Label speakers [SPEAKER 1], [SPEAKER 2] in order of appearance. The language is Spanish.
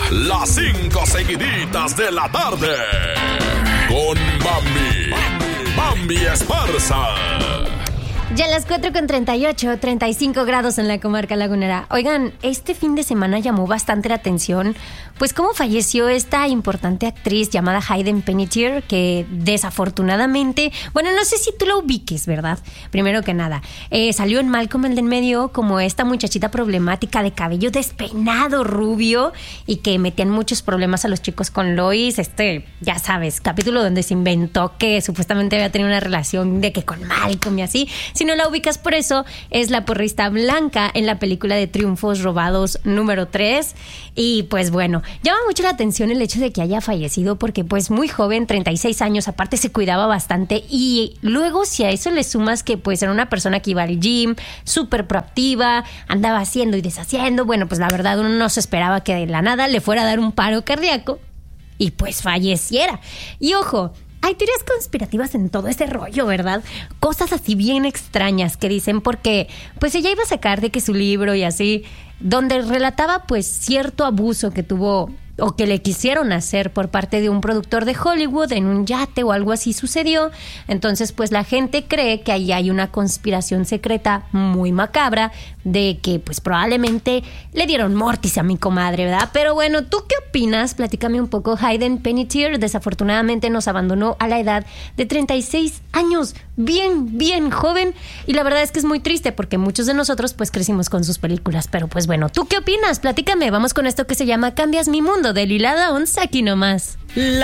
[SPEAKER 1] Las 5 seguiditas de la tarde. Con Bambi Esparza.
[SPEAKER 2] Ya a las 4:38, 35 grados en la comarca lagunera. Oigan, este fin de semana llamó bastante la atención, pues cómo falleció esta importante actriz llamada Hayden Panettiere, que desafortunadamente, bueno, no sé si tú la ubiques, ¿verdad? Primero que nada, salió en Malcolm el de en medio como esta muchachita problemática de cabello despeinado, rubio, y que metían muchos problemas a los chicos con Lois. Ya sabes, capítulo donde se inventó que supuestamente había tenido una relación de que con Malcolm y así. Si no la ubicas por eso, es la porrista blanca en la película de Triunfos Robados número 3. Y pues bueno, llama mucho la atención el hecho de que haya fallecido porque pues muy joven, 36 años, aparte se cuidaba bastante. Y luego si a eso le sumas que pues era una persona que iba al gym, súper proactiva, andaba haciendo y deshaciendo, bueno, pues la verdad uno no se esperaba que de la nada le fuera a dar un paro cardíaco y pues falleciera. Y ojo, hay teorías conspirativas en todo ese rollo, ¿verdad? Cosas así bien extrañas que dicen porque pues ella iba a sacar de que su libro y así, donde relataba pues cierto abuso que tuvo o que le quisieron hacer por parte de un productor de Hollywood en un yate o algo así sucedió. Entonces pues la gente cree que ahí hay una conspiración secreta muy macabra de que pues probablemente le dieron mortis a mi comadre, ¿verdad? Pero bueno, ¿tú qué opinas? Platícame un poco. Hayden Panettiere desafortunadamente nos abandonó a la edad de 36 años, bien joven, y la verdad es que es muy triste porque muchos de nosotros pues crecimos con sus películas, pero pues bueno, ¿tú qué opinas? Platícame, vamos con esto que se llama Cambias mi mundo de Lila Downs, aquí nomás.